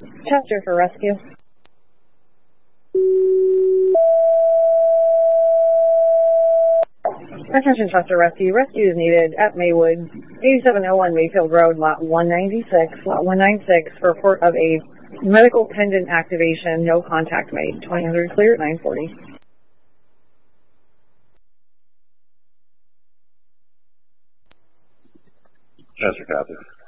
Chester for rescue. Attention Chester Rescue. Rescue is needed at Maywood, 8701 Mayfield Road, lot 196, lot 196 for report of a medical pendant activation. No contact made. 2000 clear at 940. Chester, copy.